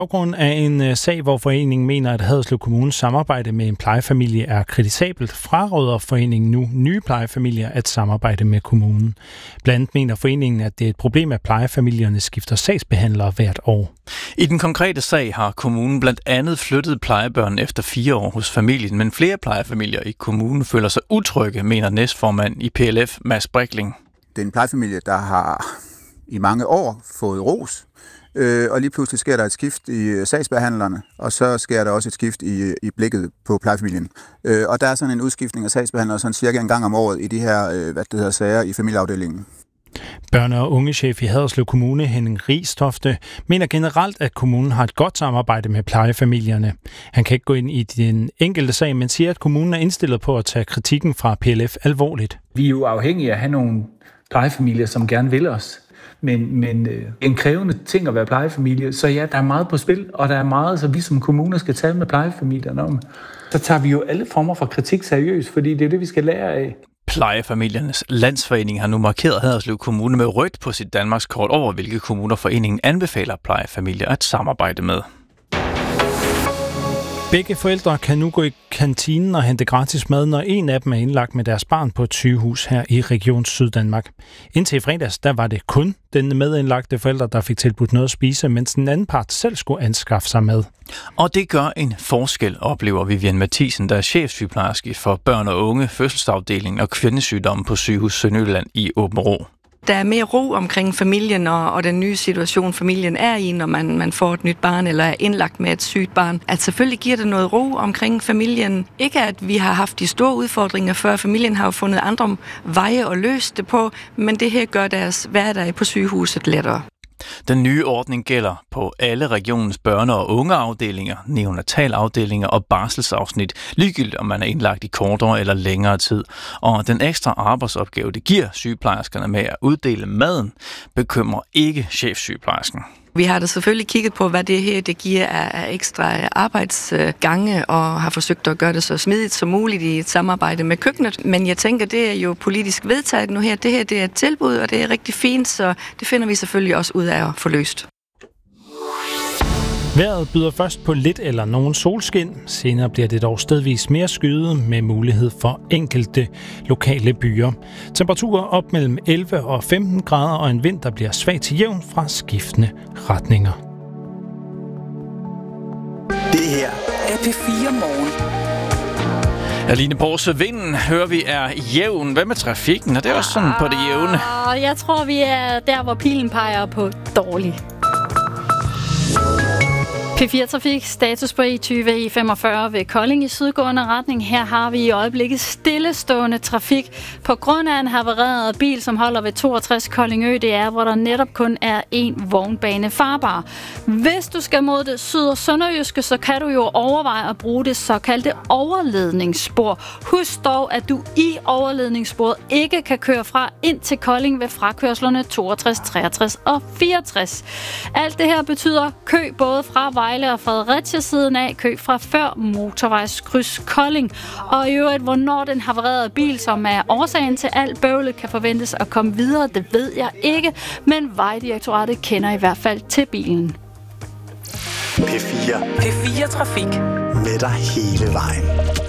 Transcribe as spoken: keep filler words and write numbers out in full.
På grund af en uh, sag, hvor foreningen mener, at Haderslev Kommunes samarbejde med en plejefamilie er kritisabelt, fraråder foreningen nu nye plejefamilier at samarbejde med kommunen. Blandt andet mener foreningen, at det er et problem, at plejefamilierne skifter sagsbehandlere hvert år. I den konkrete sag har kommunen blandt andet flyttet plejebørn efter fire år hos familien, men flere plejefamilier i kommunen føler sig utrygge, mener næstformand i P L F, Mads Brikling. Det er en plejefamilie, der har i mange år fået ros. Øh, og lige pludselig sker der et skift i sagsbehandlerne, og så sker der også et skift i, i blikket på plejefamilien. Øh, og der er sådan en udskiftning af sagsbehandlere sådan cirka en gang om året i de her øh, hvad det hedder, sager i familieafdelingen. Børne- og ungechef i Haderslev Kommune, Henning Rigstofte, mener generelt, at kommunen har et godt samarbejde med plejefamilierne. Han kan ikke gå ind i den enkelte sag, men siger, at kommunen er indstillet på at tage kritikken fra P L F alvorligt. Vi er jo afhængige af at have nogle plejefamilier, som gerne vil os. Men, men øh, en krævende ting at være plejefamilie, så ja, der er meget på spil, og der er meget, så vi som kommuner skal tale med plejefamilierne om. Så tager vi jo alle former for kritik seriøst, fordi det er det, vi skal lære af. Plejefamiliernes Landsforening har nu markeret Haderslev Kommune med rødt på sit Danmarkskort over, hvilke kommuner foreningen anbefaler plejefamilier at samarbejde med. Begge forældre kan nu gå i kantinen og hente gratis mad, når en af dem er indlagt med deres barn på et sygehus her i Region Syddanmark. Indtil i fredags, der var det kun den medindlagte forældre, der fik tilbudt noget at spise, mens den anden part selv skulle anskaffe sig mad. Og det gør en forskel, oplever Vivian Mathisen, der er chefsygeplejerske for børn og unge, fødselsafdelingen og kvindesygdomme på Sygehus Sønderjylland i Aabenraa. Der er mere ro omkring familien og, og den nye situation, familien er i, når man, man får et nyt barn eller er indlagt med et sygt barn. At selvfølgelig giver det noget ro omkring familien. Ikke at vi har haft de store udfordringer før. Familien har jo fundet andre veje at løse det på, men det her gør deres hverdag på sygehuset lettere. Den nye ordning gælder på alle regionens børne- og ungeafdelinger, neonatalafdelinger og barselsafsnit, ligegyldigt om man er indlagt i kortere eller længere tid. Og den ekstra arbejdsopgave, det giver sygeplejerskerne med at uddele maden, bekymrer ikke chefsygeplejersken. Vi har da selvfølgelig kigget på, hvad det her det giver af ekstra arbejdsgange, og har forsøgt at gøre det så smidigt som muligt i et samarbejde med køkkenet. Men jeg tænker, det er jo politisk vedtaget nu her. Det her det er et tilbud, og det er rigtig fint, så det finder vi selvfølgelig også ud af at få løst. Vejret byder først på lidt eller nogen solskin. Senere bliver det dog stedvis mere skyet med mulighed for enkelte lokale byer. Temperaturer op mellem elleve og femten grader og en vind, der bliver svag til jævn fra skiftende retninger. Det her er P fire Morgen. Aline Borse, vinden hører vi er jævn. Hvad med trafikken? Og det er også sådan på det jævne. Jeg tror, vi er der, hvor pilen peger på dårlig. P fire Trafik, status på E tyve E femogfyrre ved Kolding i sydgående retning. Her har vi i øjeblikket stillestående trafik på grund af en havareret bil, som holder ved toogtres Koldingø. Det er, hvor der netop kun er én vognbane farbar. Hvis du skal mod det syd- og sønderjyske, så kan du jo overveje at bruge det såkaldte overledningsspor. Husk dog, at du i overledningssporet ikke kan køre fra ind til Kolding ved frakørslerne toogtres, treogtres og fireogtres. Alt det her betyder kø både fra Vejle og Fredericia siden af, kø fra før motorvejskryds Kolding. Og i øvrigt, hvornår den havarerede bil, som er årsagen til alt bøvlet, kan forventes at komme videre, det ved jeg ikke, men Vejdirektoratet kender i hvert fald til bilen. P fire. P fire Trafik. Med dig hele vejen.